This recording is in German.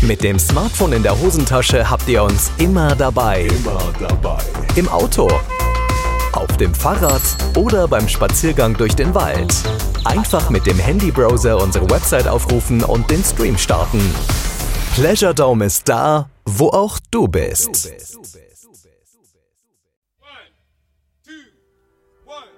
Mit dem Smartphone in der Hosentasche habt ihr uns immer dabei. Im Auto, auf dem Fahrrad oder beim Spaziergang durch den Wald. Einfach mit dem Handybrowser unsere Website aufrufen und den Stream starten. Pleasure Dome ist da, wo auch du bist. 1, 2, 1.